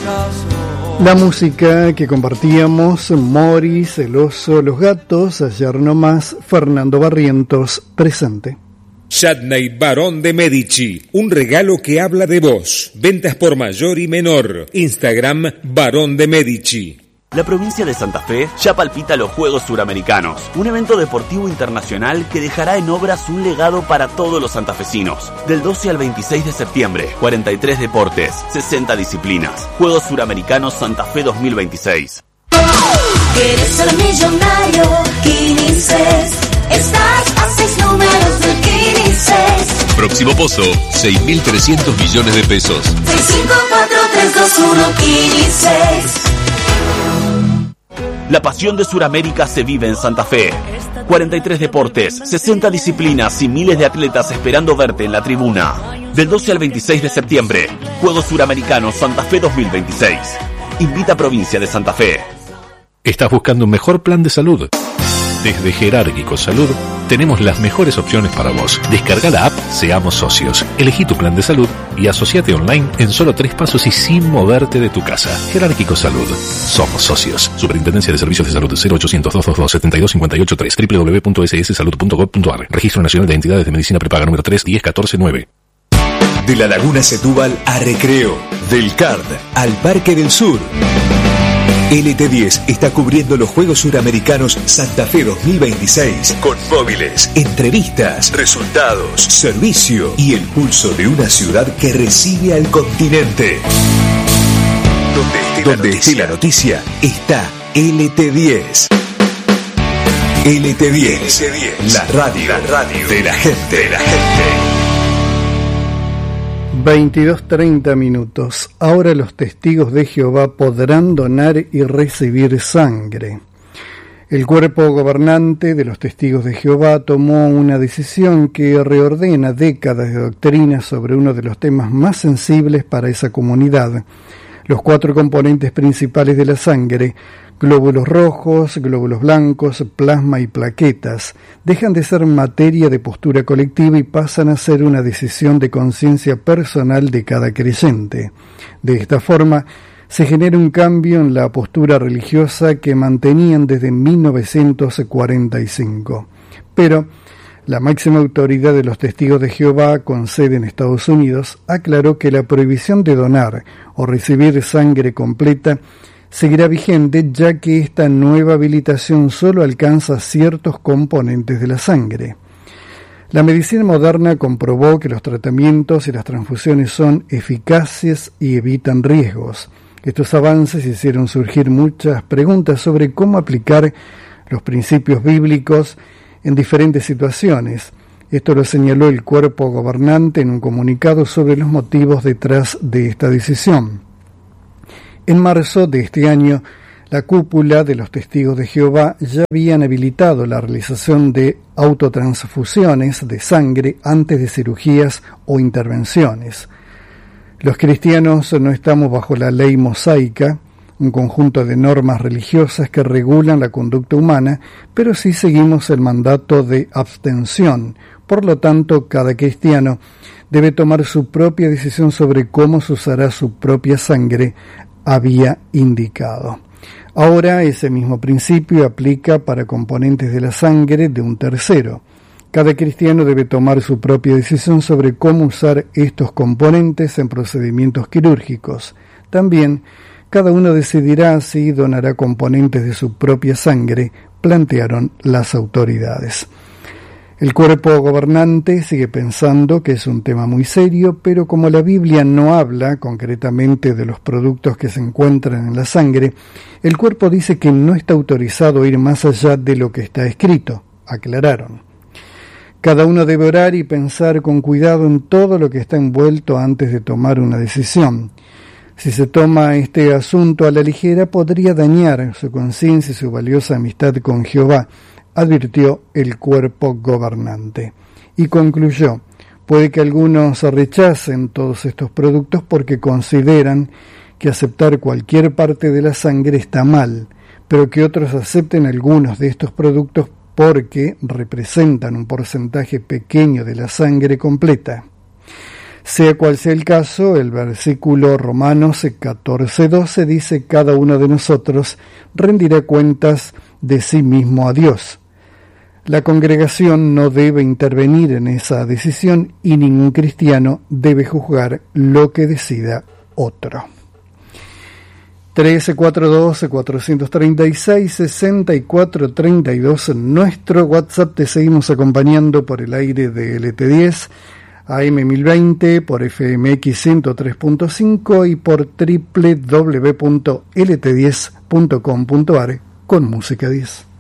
La música que compartíamos, Morris, el oso, los gatos, ayer nomás, Fernando Barrientos, presente. Chutney Barón de Medici, un regalo que habla de vos. Ventas por mayor y menor. Instagram Barón de Medici. La provincia de Santa Fe ya palpita los Juegos Suramericanos, un evento deportivo internacional que dejará en obras un legado para todos los santafesinos. Del 12 al 26 de septiembre, 43 deportes, 60 disciplinas. Juegos Suramericanos Santa Fe 2026. ¿Quieres ser millonario? Quinices. Estás a 6 números de Quinices. Próximo pozo, 6.300 millones de pesos. 654321 Quinices. La pasión de Suramérica se vive en Santa Fe. 43 deportes, 60 disciplinas y miles de atletas esperando verte en la tribuna. Del 12 al 26 de septiembre, Juegos Suramericanos Santa Fe 2026. Invita a Provincia de Santa Fe. ¿Estás buscando un mejor plan de salud? Desde Jerárquico Salud tenemos las mejores opciones para vos. Descarga la app Seamos Socios. Elegí tu plan de salud y asociate online en solo 3 pasos y sin moverte de tu casa. Jerárquico Salud. Somos socios. Superintendencia de Servicios de Salud 0800-222-72583 www.sssalud.gov.ar. Registro Nacional de Entidades de Medicina Prepaga número 3-10-14-9. De la Laguna Setúbal a Recreo. Del CARD al Parque del Sur. LT10 está cubriendo los Juegos Suramericanos Santa Fe 2026 con móviles, entrevistas, resultados, servicio y el pulso de una ciudad que recibe al continente. Donde esté la noticia, está LT10. LT10, la radio de la gente. 22:30 minutos. Ahora los testigos de Jehová podrán donar y recibir sangre. El cuerpo gobernante de los testigos de Jehová tomó una decisión que reordena décadas de doctrina sobre uno de los temas más sensibles para esa comunidad. Los 4 componentes principales de la sangre, glóbulos rojos, glóbulos blancos, plasma y plaquetas, dejan de ser materia de postura colectiva y pasan a ser una decisión de conciencia personal de cada creyente. De esta forma, se genera un cambio en la postura religiosa que mantenían desde 1945. Pero la máxima autoridad de los testigos de Jehová, con sede en Estados Unidos, aclaró que la prohibición de donar o recibir sangre completa seguirá vigente, ya que esta nueva habilitación solo alcanza ciertos componentes de la sangre. La medicina moderna comprobó que los tratamientos y las transfusiones son eficaces y evitan riesgos. Estos avances hicieron surgir muchas preguntas sobre cómo aplicar los principios bíblicos en diferentes situaciones. Esto lo señaló el cuerpo gobernante en un comunicado sobre los motivos detrás de esta decisión. En marzo de este año, la cúpula de los testigos de Jehová ya habían habilitado la realización de autotransfusiones de sangre antes de cirugías o intervenciones. Los cristianos no estamos bajo la ley mosaica, un conjunto de normas religiosas que regulan la conducta humana, pero sí seguimos el mandato de abstención. Por lo tanto, cada cristiano debe tomar su propia decisión sobre cómo se usará su propia sangre, había indicado. Ahora ese mismo principio aplica para componentes de la sangre de un tercero. Cada cristiano debe tomar su propia decisión sobre cómo usar estos componentes en procedimientos quirúrgicos. También, cada uno decidirá si donará componentes de su propia sangre, plantearon las autoridades. El cuerpo gobernante sigue pensando que es un tema muy serio, pero como la Biblia no habla concretamente de los productos que se encuentran en la sangre, el cuerpo dice que no está autorizado a ir más allá de lo que está escrito, aclararon. Cada uno debe orar y pensar con cuidado en todo lo que está envuelto antes de tomar una decisión. Si se toma este asunto a la ligera, podría dañar su conciencia y su valiosa amistad con Jehová, advirtió el cuerpo gobernante. Y concluyó, puede que algunos rechacen todos estos productos porque consideran que aceptar cualquier parte de la sangre está mal, pero que otros acepten algunos de estos productos porque representan un porcentaje pequeño de la sangre completa. Sea cual sea el caso, el versículo Romanos 14:12 dice: cada uno de nosotros rendirá cuentas de sí mismo a Dios. La congregación no debe intervenir en esa decisión y ningún cristiano debe juzgar lo que decida otro. 1342-436-6432 nuestro WhatsApp. Te seguimos acompañando por el aire de LT10, AM1020, por FMX 103.5 y por www.lt10.com.ar con Música 10.